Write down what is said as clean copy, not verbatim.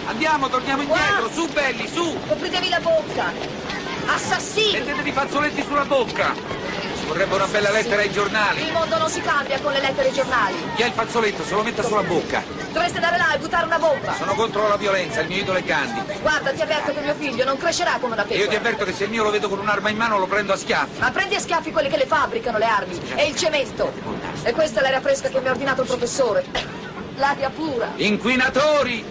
Andiamo, torniamo indietro. Su, belli, su. Copritevi la bocca. Assassini! Mettetevi i fazzoletti sulla bocca. Ci vorrebbe una bella lettera ai giornali. Il mondo non si cambia con le lettere ai giornali. Chi ha il fazzoletto se lo metta sulla bocca. Dovreste andare là e buttare una bomba. Sono contro la violenza, il mio idolo è Gandhi. Guarda, ti avverto che mio figlio non crescerà come una E pecora. io ti avverto che se il mio lo vedo con un'arma in mano lo prendo a schiaffi. Ma prendi a schiaffi quelli che le fabbricano le armi e il cemento. E questa è l'aria fresca che mi ha ordinato il professore. L'aria pura. Inquinatori!